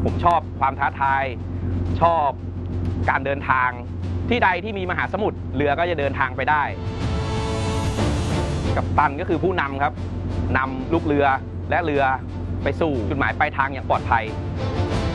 ผมชอบความท้าทายชอบการเดินทางที่ใดที่มีมหาสมุทรเรือก็จะเดินทางไปได้กัปตันก็คือผู้นำครับนำลูกเรือและเรือไปสู่จุดหมายปลายทางอย่างปลอดภัย